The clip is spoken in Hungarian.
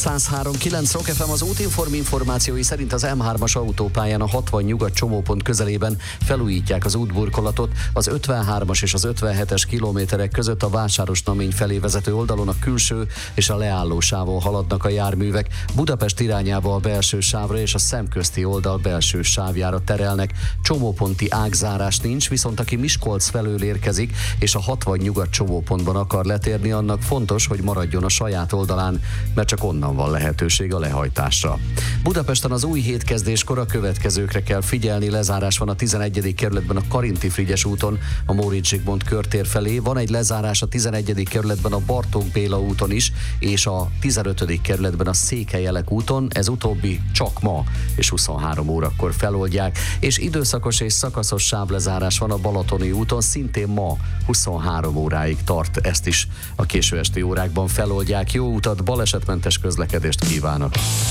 103.9 Rock FM. Az Útinform információi szerint az M3-as autópályán a 60 nyugat csomópont közelében felújítják az útburkolatot. Az 53-as és az 57-es kilométerek között a Vásárosnamény felé vezető oldalon a külső és a leálló sávon haladnak a járművek. Budapest irányába a belső sávra és a szemközti oldal belső sávjára terelnek. Csomóponti ágzárás nincs, viszont aki Miskolc felől érkezik és a 60 nyugat csomópontban akar letérni, annak fontos, hogy maradjon a saját oldalán, mert csak onnan van lehetőség a lehajtásra. Budapesten az új hétkezdéskor a következőkre kell figyelni. Lezárás van a 11. kerületben a Karinti-Frigyes úton, a Móricz Zsigmond körtér felé. Van egy lezárás a 11. kerületben a Bartók Béla úton is, és a 15. kerületben a Székelyelek úton. Ez utóbbi csak ma és 23 órakor feloldják. És időszakos és szakaszos sávlezárás van a Balatoni úton, szintén ma 23 óráig tart. Ezt is a késő esti órákban feloldják. Jó utat, balesetmentes közlekedést kívánok!